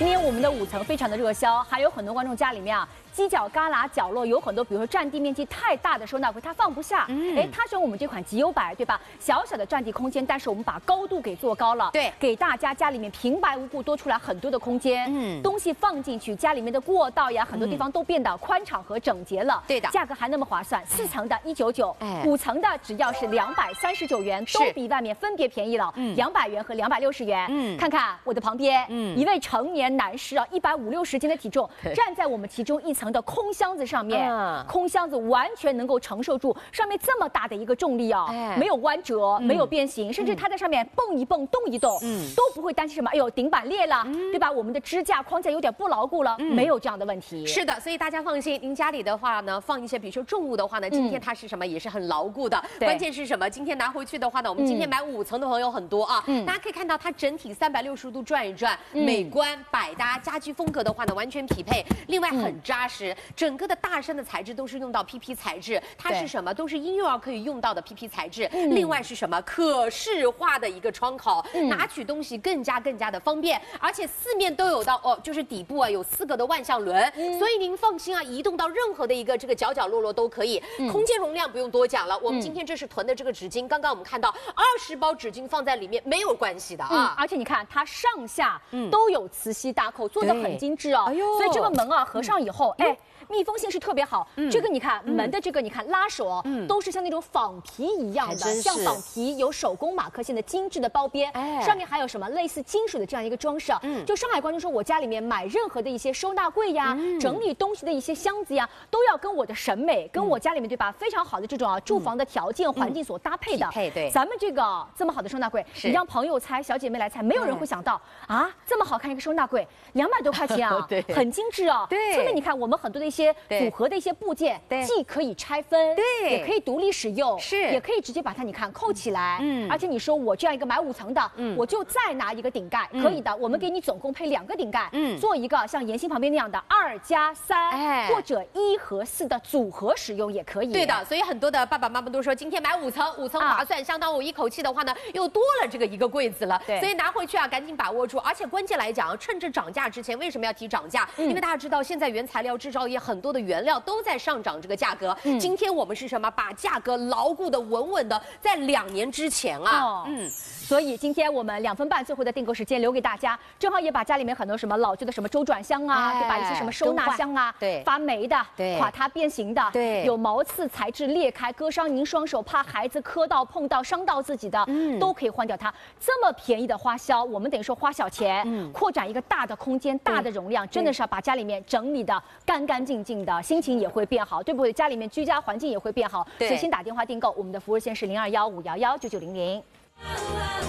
今天我们的5层非常的热销，还有很多观众家里面啊，犄角旮旯角落有很多，比如说占地面积太大的收纳柜，它放不下。他选我们这款极优白，对吧？小小的占地空间，但是我们把高度给做高了， 对， 给大家家里面平白无故多出来很多的空间。东西放进去，家里面的过道呀，很多地方都变得宽敞和整洁了。 对的， 价格还那么划算，4层的199，5层的只要是239元，都比外面分别便宜了，200元和260元。看看我的旁边，一位成年男士啊，150-60斤的体重，站在我们其中1层的空箱子上面，空箱子完全能够承受住上面这么大的一个重力啊，没有弯折，没有变形，甚至它在上面蹦一蹦、动一动，都不会担心什么，哎呦顶板裂了，对吧？我们的支架框架有点不牢固了，没有这样的问题。 是的，所以大家放心，您家里的话呢，放一些比如说重物的话呢，今天它是什么也是很牢固的。关键是什么？今天拿回去的话呢，我们今天买5层的朋友很多啊，大家可以看到它整体360度转一转，美观百搭，家居风格的话呢完全匹配。另外很扎实，整个的大身的材质都是用到 PP 材质，它是什么？都是婴幼儿可以用到的 PP 材质。另外是什么？可视化的一个窗口，拿取东西更加的方便，而且4面都有到就是底部啊有4个的万向轮，所以您放心啊，移动到任何的一个这个角角落落都可以。空间容量不用多讲了，我们今天这是囤的这个纸巾，刚刚我们看到20包纸巾放在里面没有关系的啊， 而且你看它上下都有磁吸搭扣，做的很精致哦。所以这个门啊合上以后，密封性是特别好。这个你看门的这个你看拉手都是像那种仿皮一样的，像仿皮，有手工马克线的精致的包边，上面还有什么类似金属的这样一个装饰。就上海观众说，我家里面买任何的一些收纳柜呀、整理东西的一些箱子呀，都要跟我的审美、跟我家里面对吧非常好的这种住房的条件环境所搭配的。 对， 咱们这个这么好的收纳柜，你让朋友猜、小姐妹来猜，没有人会想到啊，这么好看一个收纳柜，200多块钱啊，很精致啊。对，说明你看我们很多的一些组合的一些部件，既可以拆分，也可以独立使用，也可以直接把它你看扣起来。而且你说我这样一个买5层的，我就再拿一个顶盖，可以的。我们给你总共配2个顶盖，做一个像妍心旁边那样的2+3，或者1和4的组合使用也可以。 对的，所以很多的爸爸妈妈都说，今天买5层，5层划算，相当我一口气的话呢，又多了这个一个柜子了。所以拿回去啊，赶紧把握住。而且关键来讲，趁着涨价之前，为什么要提涨价？因为大家知道，现在原材料制造业很多的原料都在上涨这个价格。今天我们是什么？把价格牢固的、稳稳的，在2年之前啊。 所以今天我们2分半最后的订购时间留给大家，正好也把家里面很多什么老旧的什么周转箱啊，对吧？一些什么收纳箱啊，发霉的，垮塌变形的，有毛刺材质裂开割伤您双手，怕孩子磕到碰到伤到自己的，都可以换掉它。这么便宜的花销，我们等于说花小钱，扩展一个大的空间、大的容量，真的是要把家里面整理的干干净净的，心情也会变好，对不对？家里面居家环境也会变好。所以先打电话订购，我们的服务线是0215119900。